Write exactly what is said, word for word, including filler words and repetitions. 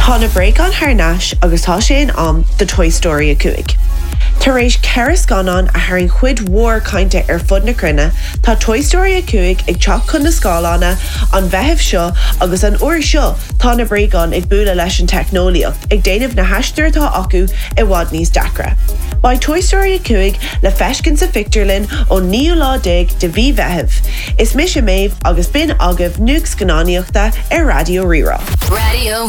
Tá na break an Harnash agus tá sé an am the Toy Story a cuaig. Tar éis ceras ganán a thairn chuid mhór cainte ar fud na crunne, tá Toy Story a cuaig ag teach chun na scáileanna an bheithimh seo agus an uair seo tá na breagán ag bualadh leis an teicneolaíocht ag déanamh na haistear atá acu i bhfad níos deacra. Ba Toy Story a cuaig le feiscin sa fictarlinn ó níú lá dig de bhí bheithimh. Is mis a méibh agus bin agah nuags gnáníochta ar Radio Rirá. Radio